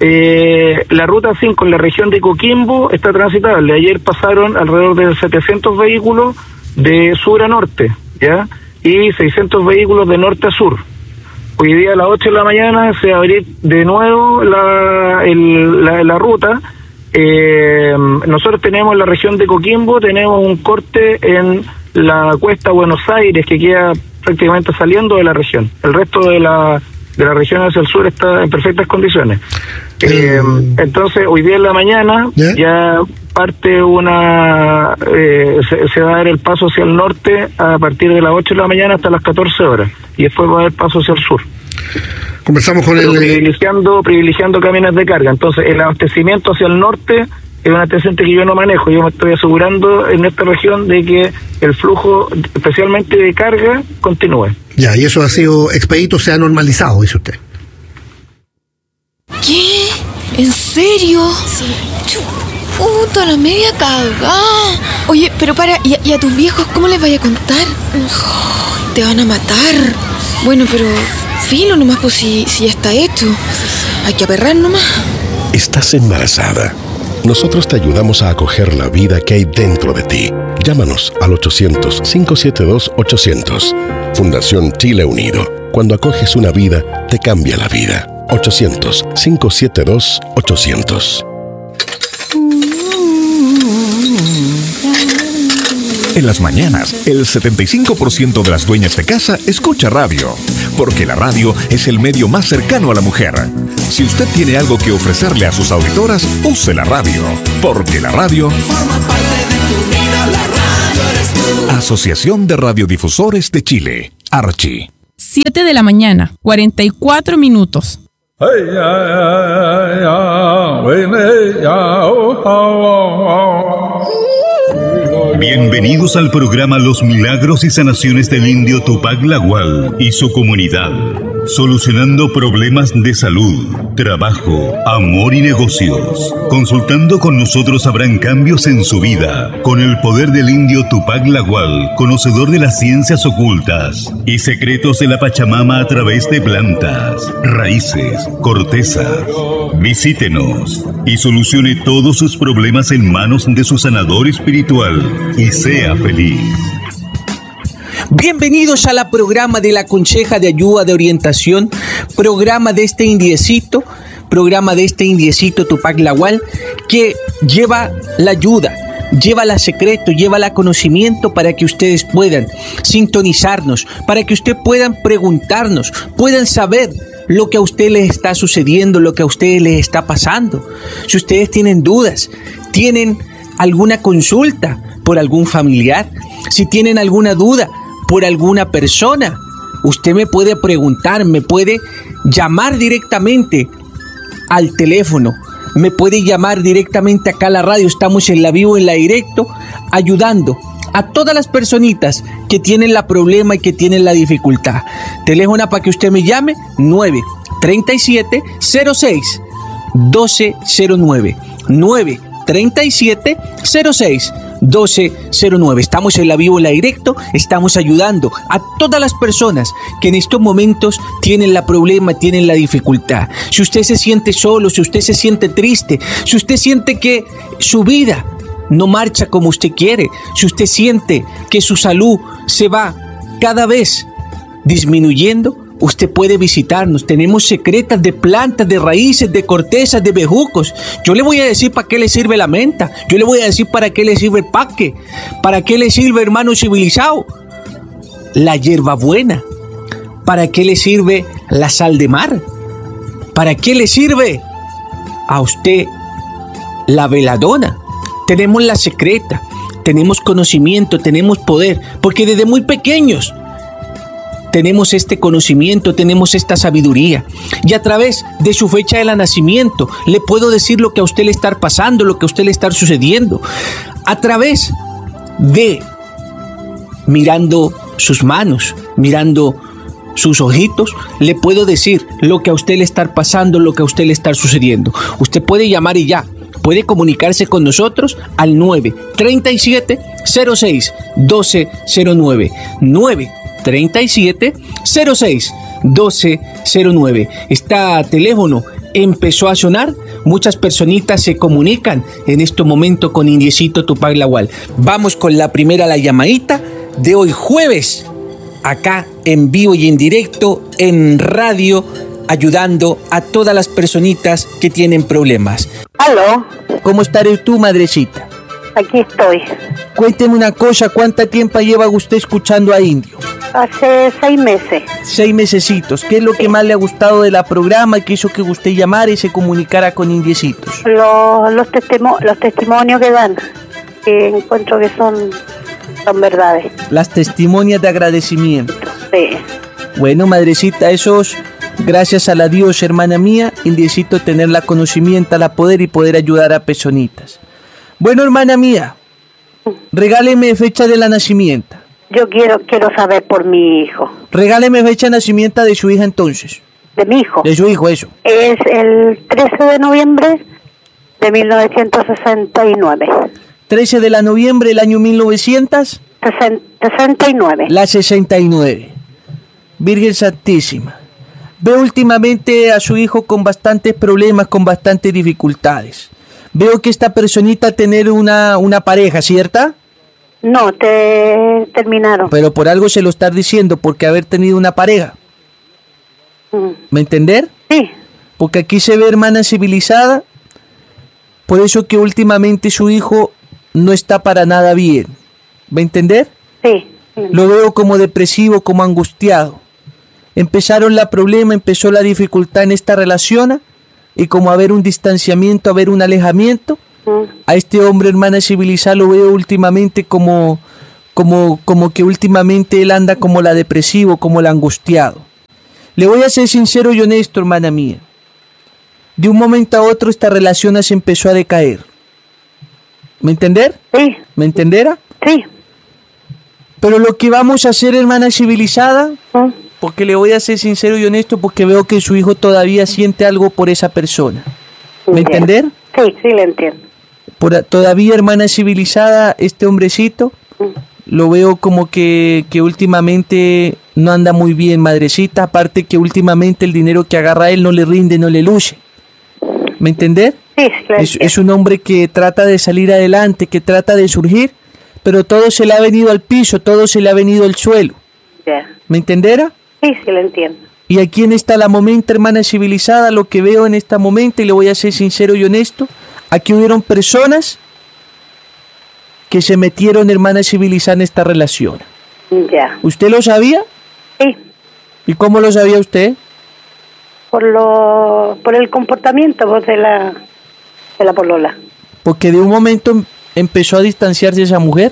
la ruta 5 en la región de Coquimbo está transitable. Ayer pasaron alrededor de 700 vehículos de sur a norte, ¿ya? Y 600 vehículos de norte a sur. Hoy día a las 8 de la mañana se va a abrir de nuevo la ruta. Nosotros tenemos en la región de Coquimbo, tenemos un corte en la cuesta Buenos Aires que queda prácticamente saliendo de la región. El resto de la región hacia el sur está en perfectas condiciones. Entonces, hoy día en la mañana ya parte se va a dar el paso hacia el norte a partir de las 8 de la mañana hasta las 14 horas, y después va a haber paso hacia el sur. Conversamos con privilegiando camiones de carga. Entonces, el abastecimiento hacia el norte es un antecedente que yo no manejo. Yo me estoy asegurando en esta región de que el flujo, especialmente de carga, continúe. Ya, y eso ha sido expedito, se ha normalizado, dice usted. ¿Qué? ¿En serio? Sí. Puta, la media cagada. Oye, pero para, ¿y a tus viejos cómo les vaya a contar? Oh, te van a matar. Bueno, pero filo nomás, pues si ya está hecho. Hay que aperrar nomás. Estás embarazada. Nosotros te ayudamos a acoger la vida que hay dentro de ti. Llámanos al 800-572-800. Fundación Chile Unido. Cuando acoges una vida, te cambia la vida. 800-572-800. En las mañanas, el 75% de las dueñas de casa escucha radio, porque la radio es el medio más cercano a la mujer. Si usted tiene algo que ofrecerle a sus auditoras, use la radio, porque la radio forma parte de tu vida, la radio eres tú. Asociación de Radiodifusores de Chile, Archi. 7 de la mañana, 44 minutos. Bienvenidos al programa Los Milagros y Sanaciones del Indio Tupac Lagual y su comunidad, solucionando problemas de salud, trabajo, amor y negocios. Consultando con nosotros habrán cambios en su vida, con el poder del Indio Tupac Lagual, conocedor de las ciencias ocultas y secretos de la Pachamama a través de plantas, raíces, cortezas. Visítenos y solucione todos sus problemas en manos de su sanador espiritual y sea feliz. Bienvenidos a la programa de la Conseja de Ayuda de Orientación, programa de este indiecito Tupac Lagual, que lleva la ayuda, lleva la secreto, lleva la conocimiento para que ustedes puedan sintonizarnos, para que ustedes puedan preguntarnos, puedan saber lo que a ustedes les está sucediendo, lo que a ustedes les está pasando. Si ustedes tienen dudas, tienen alguna consulta por algún familiar, si tienen alguna duda por alguna persona, usted me puede preguntar, me puede llamar directamente al teléfono, me puede llamar directamente acá a la radio. Estamos en la vivo, en la directo, ayudando a todas las personitas que tienen la problema y que tienen la dificultad. Teléfono para que usted me llame, 937-06-1209. 937-06-1209. Estamos en la vivo, en la directo, estamos ayudando a todas las personas que en estos momentos tienen la problema, tienen la dificultad. Si usted se siente solo, si usted se siente triste, si usted siente que su vida no marcha como usted quiere, si usted siente que su salud se va cada vez disminuyendo, usted puede visitarnos. Tenemos secretas de plantas, de raíces, de cortezas, de bejucos. Yo le voy a decir para qué le sirve la menta. Yo le voy a decir para qué le sirve el paque. Para qué le sirve, hermano civilizado, la hierbabuena. Para qué le sirve la sal de mar. Para qué le sirve a usted la veladona. Tenemos la secreta, tenemos conocimiento, tenemos poder, porque desde muy pequeños tenemos este conocimiento, tenemos esta sabiduría. Y a través de su fecha de nacimiento le puedo decir lo que a usted le está pasando, lo que a usted le está sucediendo. A través de mirando sus manos, mirando sus ojitos, le puedo decir lo que a usted le está pasando, lo que a usted le está sucediendo. Usted puede llamar y ya puede comunicarse con nosotros al 937-06-1209. 937-06-1209. Este teléfono empezó a sonar. Muchas personitas se comunican en este momento con Indiecito Tupac Lagual. Vamos con la primera, la llamadita de hoy jueves, acá en vivo y en directo en radio, ayudando a todas las personitas que tienen problemas. ¿Aló? ¿Cómo estaré tú, madrecita? Aquí estoy. Cuénteme una cosa, ¿cuánto tiempo lleva usted escuchando a Indio? Hace 6 meses. 6 mesecitos. ¿Qué es lo que más le ha gustado de la programa? ¿Qué hizo que usted llamara y se comunicara con Indiecitos? Los testimonios que dan, que encuentro que son verdades. Las testimonias de agradecimiento. Sí. Bueno, madrecita, esos, gracias a la Dios, hermana mía, Indiecito tener la conocimiento, la poder y poder ayudar a personitas. Bueno, hermana mía, regáleme fecha de la nacimiento. Yo quiero saber por mi hijo. Regáleme fecha de nacimiento de su hija entonces. ¿De mi hijo? De su hijo, eso. Es el 13 de noviembre De 1969. 13 de la noviembre del año 1969. La 69. Virgen Santísima. Veo últimamente a su hijo con bastantes problemas, con bastantes dificultades. Veo que esta personita tener una pareja, ¿cierta? No, terminaron. Pero por algo se lo estás diciendo, porque haber tenido una pareja. ¿Me entender? Sí. Porque aquí se ve hermana civilizada, por eso que últimamente su hijo no está para nada bien. ¿Me entender? Sí. Lo veo como depresivo, como angustiado. Empezaron la problema, empezó la dificultad en esta relación y como haber un distanciamiento, haber un alejamiento. A este hombre, hermana civilizada, lo veo últimamente como que últimamente él anda como la depresivo, como el angustiado. Le voy a ser sincero y honesto, hermana mía. De un momento a otro esta relación se empezó a decaer. ¿Me entender? Sí. ¿Me entenderá? Sí. Pero lo que vamos a hacer, hermana civilizada, porque le voy a ser sincero y honesto, porque veo que su hijo todavía siente algo por esa persona. ¿Me entender? Sí, sí, le entiendo. Todavía, hermana civilizada, este hombrecito, lo veo como que últimamente no anda muy bien, madrecita, aparte que últimamente el dinero que agarra él no le rinde, no le luce. ¿Me entender? Sí, es un hombre que trata de salir adelante, que trata de surgir, pero todo se le ha venido al piso, todo se le ha venido al suelo. Ya. ¿Me entenderá? Sí, sí, le entiendo. Y aquí en esta la momento, hermana civilizada, lo que veo en esta momento, y le voy a ser sincero y honesto, aquí hubieron personas que se metieron, hermana civilizada, en esta relación. Ya. ¿Usted lo sabía? Sí. ¿Y cómo lo sabía usted? Por el comportamiento de la polola. Porque de un momento empezó a distanciarse esa mujer.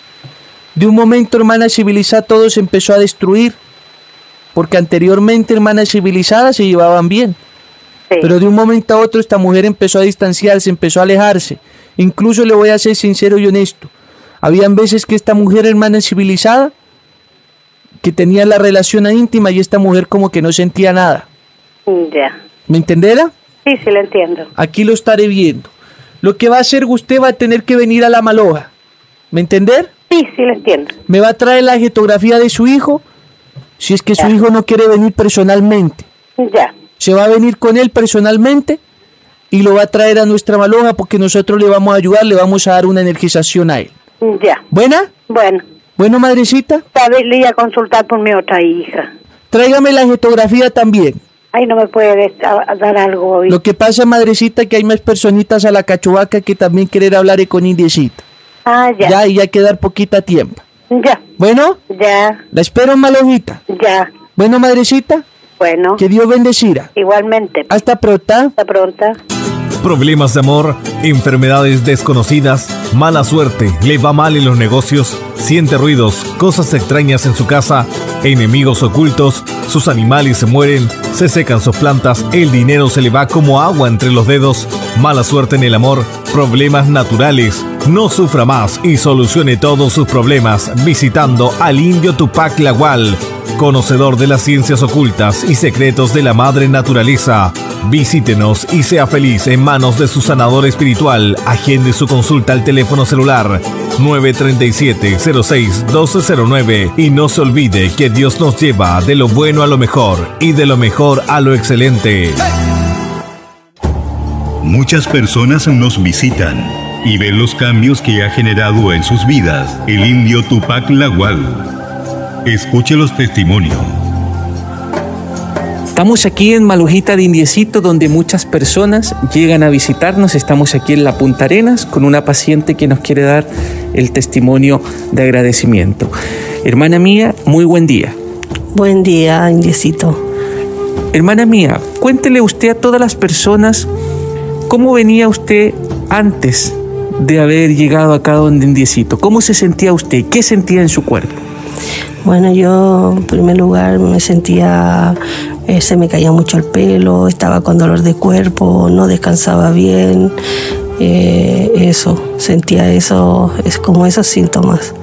De un momento, hermana civilizada, todo se empezó a destruir. Porque anteriormente, hermana civilizada, se llevaban bien. Sí. Pero de un momento a otro esta mujer empezó a distanciarse, empezó a alejarse. Incluso le voy a ser sincero y honesto. Habían veces que esta mujer, hermana civilizada, que tenía la relación íntima y esta mujer como que no sentía nada. Ya. ¿Me entenderá? Sí, sí, le entiendo. Aquí lo estaré viendo. Lo que va a hacer usted va a tener que venir a La Maloja. ¿Me entender? Sí, sí, le entiendo. Me va a traer la fotografía de su hijo, si es que su hijo no quiere venir personalmente. Ya. Se va a venir con él personalmente y lo va a traer a nuestra Maloja porque nosotros le vamos a ayudar, le vamos a dar una energización a él. Ya. ¿Buena? Bueno. Bueno, madrecita. Tal vez le iba a consultar por mi otra hija. Tráigame la fotografía también. Ay, no me puede dar algo hoy. Lo que pasa, madrecita, que hay más personitas a la cachuvaca que también quieren hablar con indiecita. Ah, ya. Ya, y ya quedar poquita tiempo. Ya. ¿Bueno? Ya. La espero en Malojita. Ya. Bueno, madrecita. Bueno. Que Dios bendecira. Igualmente. Hasta pronto. Hasta pronto. Problemas de amor, enfermedades desconocidas, mala suerte, le va mal en los negocios, siente ruidos, cosas extrañas en su casa, enemigos ocultos, sus animales se mueren, se secan sus plantas, el dinero se le va como agua entre los dedos, mala suerte en el amor, problemas naturales. No sufra más y solucione todos sus problemas visitando al indio Tupac Lagual, conocedor de las ciencias ocultas y secretos de la madre naturaleza. Visítenos y sea feliz en manos de su sanador espiritual. Agende su consulta al teléfono celular 937-06-1209 y no se olvide que Dios nos lleva de lo bueno a lo mejor y de lo mejor a lo excelente. Muchas personas nos visitan y ven los cambios que ha generado en sus vidas el indio Tupac Lagual. Escuche los testimonios. Estamos aquí en Malojita de Indiecito, donde muchas personas llegan a visitarnos. Estamos aquí en la Punta Arenas con una paciente que nos quiere dar el testimonio de agradecimiento. Hermana mía, muy buen día. Buen día, Indiecito. Hermana mía, cuéntele usted a todas las personas cómo venía usted antes de haber llegado acá donde Indiecito. ¿Cómo se sentía usted? ¿Qué sentía en su cuerpo? Bueno, yo en primer lugar me sentía, se me caía mucho el pelo, estaba con dolor de cuerpo, no descansaba bien, sentía eso, es como esos síntomas.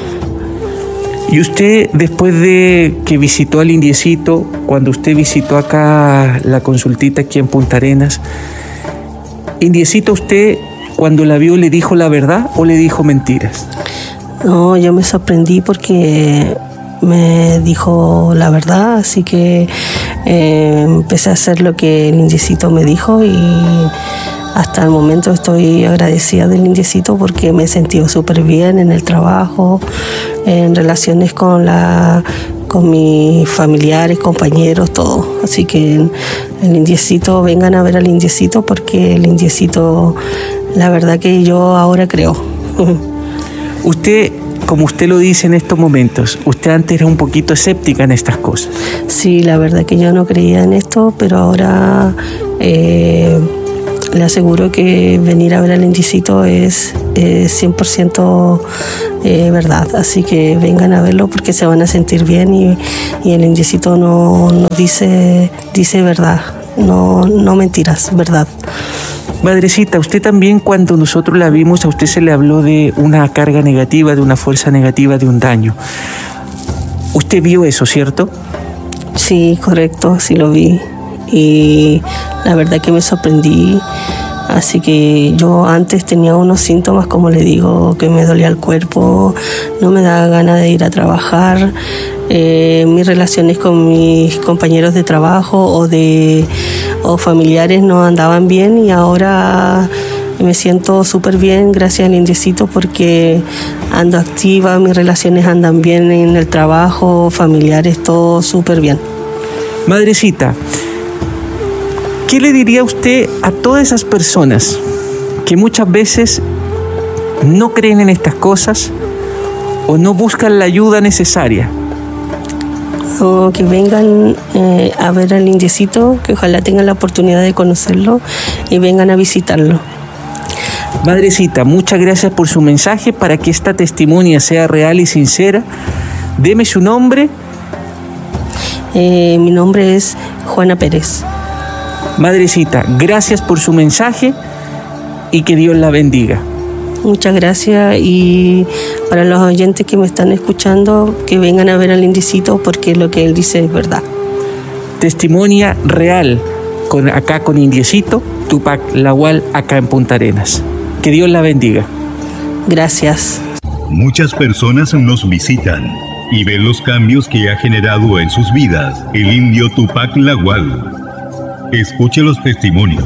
Y usted, después de que visitó al Indiecito, cuando usted visitó acá la consultita aquí en Punta Arenas, Indiecito, ¿usted cuando la vio le dijo la verdad o le dijo mentiras? No, yo me sorprendí porque me dijo la verdad, así que empecé a hacer lo que el indiecito me dijo y hasta el momento estoy agradecida del indiecito porque me he sentido súper bien en el trabajo, en relaciones con mis familiares, compañeros, todo. Así que el indiecito, vengan a ver al indiecito porque el indiecito, la verdad que yo ahora creo. Usted, como usted lo dice en estos momentos, usted antes era un poquito escéptica en estas cosas. Sí, la verdad que yo no creía en esto, pero ahora le aseguro que venir a ver al indiecito es 100% verdad. Así que vengan a verlo porque se van a sentir bien y el indiecito no dice verdad, no mentiras, verdad. Madrecita, usted también cuando nosotros la vimos, a usted se le habló de una carga negativa, de una fuerza negativa, de un daño. ¿Usted vio eso, cierto? Sí, correcto, sí lo vi. Y la verdad que me sorprendí. Así que yo antes tenía unos síntomas, como le digo, que me dolía el cuerpo, no me daba ganas de ir a trabajar. Mis relaciones con mis compañeros de trabajo o familiares no andaban bien y ahora me siento súper bien gracias al indiecito porque ando activa, mis relaciones andan bien en el trabajo, familiares, todo súper bien. Madrecita, ¿qué le diría usted a todas esas personas que muchas veces no creen en estas cosas o no buscan la ayuda necesaria? O que vengan a ver al indiecito, que ojalá tengan la oportunidad de conocerlo y vengan a visitarlo. Madrecita, muchas gracias por su mensaje. Para que esta testimonia sea real y sincera, deme su nombre. Mi nombre es Juana Pérez. Madrecita, gracias por su mensaje y que Dios la bendiga. Muchas gracias, y para los oyentes que me están escuchando, que vengan a ver al indiecito porque lo que él dice es verdad. Testimonia real acá con Indiecito, Tupac Lawal, acá en Punta Arenas. Que Dios la bendiga. Gracias. Muchas personas nos visitan y ven los cambios que ha generado en sus vidas el indio Tupac Lawal. Escuche los testimonios.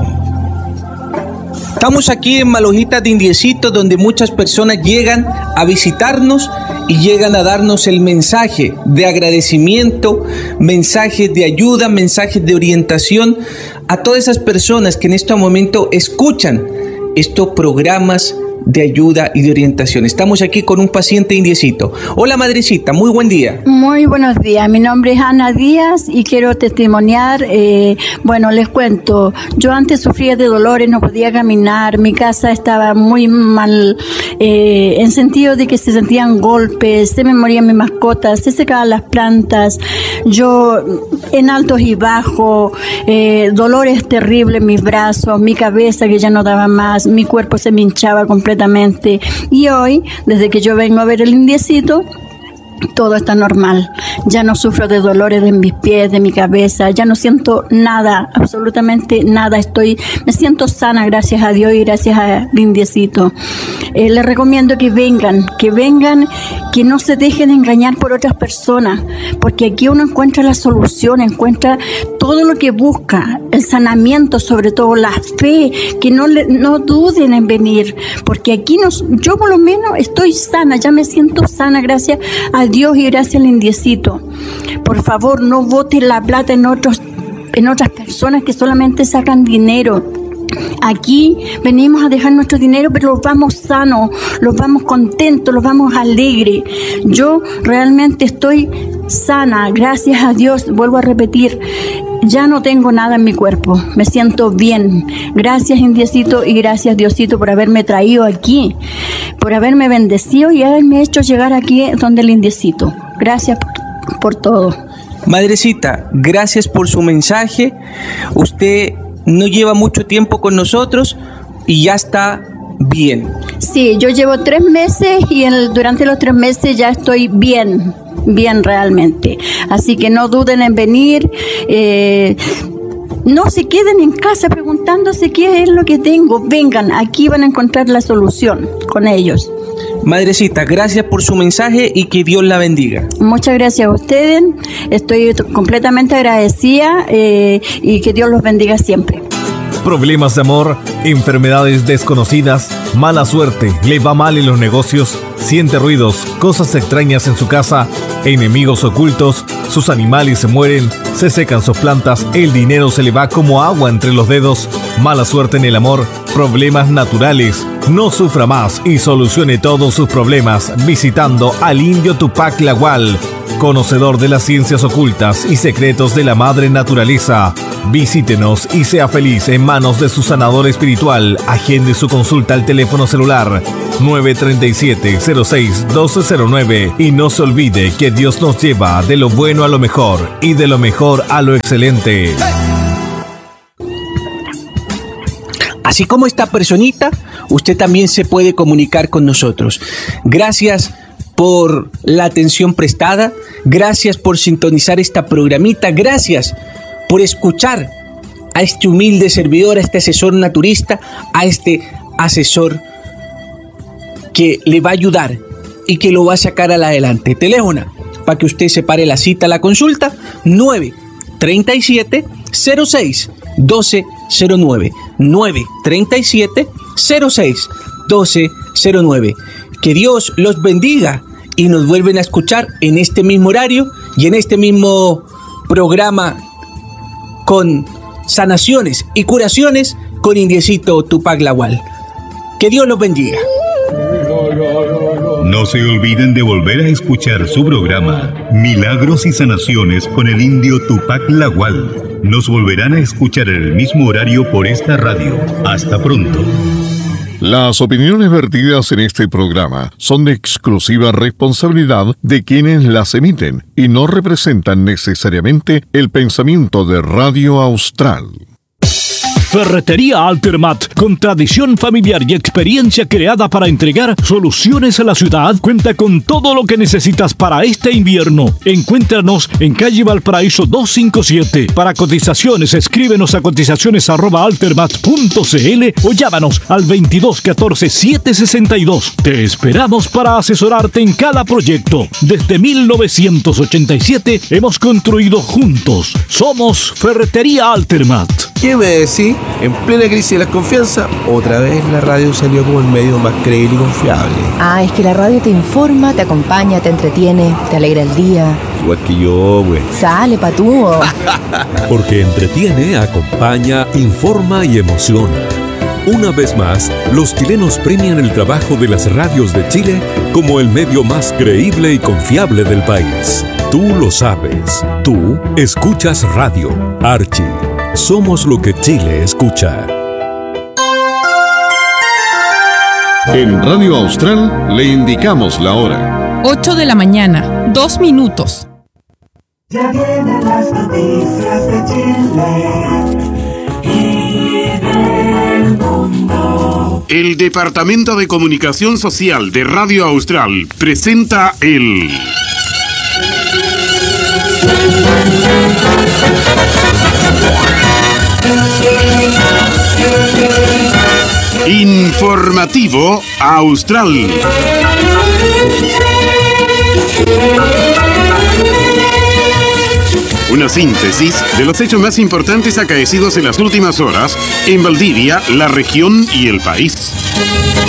Estamos aquí en Malojitas de Indiecito, donde muchas personas llegan a visitarnos y llegan a darnos el mensaje de agradecimiento, mensajes de ayuda, mensajes de orientación a todas esas personas que en este momento escuchan estos programas de ayuda y de orientación. Estamos aquí con un paciente indiecito. Hola, madrecita, muy buen día. Muy buenos días, mi nombre es Ana Díaz y quiero testimoniar. Bueno, les cuento, yo antes sufría de dolores, no podía caminar, mi casa estaba muy mal, en sentido de que se sentían golpes, se me morían mis mascotas, se secaban las plantas, yo en altos y bajos, dolores terribles en mis brazos, mi cabeza que ya no daba más, mi cuerpo se me hinchaba completamente. Y hoy, desde que yo vengo a ver el indiecito, todo está normal. Ya no sufro de dolores de mis pies, de mi cabeza, ya no siento nada, absolutamente nada. Me siento sana, gracias a Dios y gracias al indiecito. Les recomiendo que vengan, que no se dejen engañar por otras personas, porque aquí uno encuentra la solución, encuentra todo lo que busca, el sanamiento, sobre todo la fe, que no duden en venir, porque aquí yo por lo menos estoy sana, ya me siento sana, gracias a Dios y gracias al indiecito. Por favor, no boten la plata en otras personas que solamente sacan dinero. Aquí venimos a dejar nuestro dinero, pero los vamos sanos, los vamos contentos, los vamos alegres. Yo realmente estoy sana, gracias a Dios, vuelvo a repetir, ya no tengo nada en mi cuerpo, me siento bien. Gracias, indiecito, y gracias, Diosito, por haberme traído aquí, por haberme bendecido y haberme hecho llegar aquí donde el indiecito. Gracias por todo. Madrecita, gracias por su mensaje. Usted no lleva mucho tiempo con nosotros y ya está bien. Sí, yo llevo 3 meses y durante los 3 meses ya estoy bien realmente. Así que no duden en venir. No se queden en casa preguntándose qué es lo que tengo. Vengan, aquí van a encontrar la solución con ellos. Madrecita, gracias por su mensaje y que Dios la bendiga. Muchas gracias a ustedes. Estoy completamente agradecida y que Dios los bendiga siempre. Problemas de amor, enfermedades desconocidas, mala suerte, le va mal en los negocios, siente ruidos, cosas extrañas en su casa, enemigos ocultos, sus animales se mueren, se secan sus plantas, el dinero se le va como agua entre los dedos, mala suerte en el amor, problemas naturales. No sufra más y solucione todos sus problemas visitando al indio Tupac Lawal, conocedor de las ciencias ocultas y secretos de la madre naturaleza. Visítenos y sea feliz en manos de su sanador espiritual. Agende su consulta al teléfono celular 937-06-1209 y no se olvide que Dios nos lleva de lo bueno a lo mejor y de lo mejor a lo excelente. Así como esta personita, usted también se puede comunicar con nosotros. Gracias por la atención prestada, gracias por sintonizar esta programita, gracias por escuchar a este humilde servidor, a este asesor naturista, a este asesor que le va a ayudar y que lo va a sacar adelante. Teléfono para que usted separe la cita a la consulta, 937-06-1209. 937-06-1209. Que Dios los bendiga y nos vuelven a escuchar en este mismo horario y en este mismo programa con sanaciones y curaciones con Indiecito Tupac Lawal. Que Dios los bendiga. No se olviden de volver a escuchar su programa Milagros y Sanaciones con el indio Tupac Lawal. Nos volverán a escuchar en el mismo horario por esta radio. Hasta pronto. Las opiniones vertidas en este programa son de exclusiva responsabilidad de quienes las emiten y no representan necesariamente el pensamiento de Radio Austral. Ferretería Altermat, con tradición familiar y experiencia creada para entregar soluciones a la ciudad, cuenta con todo lo que necesitas para este invierno. Encuéntranos en calle Valparaíso 257. Para cotizaciones, escríbenos a cotizaciones@altermat.cl o llámanos al 2214-762. Te esperamos para asesorarte en cada proyecto. Desde 1987 hemos construido juntos. Somos Ferretería Altermat. ¿Qué me decís? En plena crisis de la confianza, otra vez la radio salió como el medio más creíble y confiable. Ah, es que la radio te informa, te acompaña, te entretiene, te alegra el día. Igual que yo, güey. Sale, patúo. Porque entretiene, acompaña, informa y emociona. Una vez más, los chilenos premian el trabajo de las radios de Chile como el medio más creíble y confiable del país. Tú lo sabes. Tú escuchas radio. Archie. Somos lo que Chile escucha. En Radio Austral le indicamos la hora. 8 de la mañana, 2 minutos. Ya vienen las noticias de Chile y del mundo. El Departamento de Comunicación Social de Radio Austral presenta el Informativo Austral. Una síntesis de los hechos más importantes acaecidos en las últimas horas en Valdivia, la región y el país.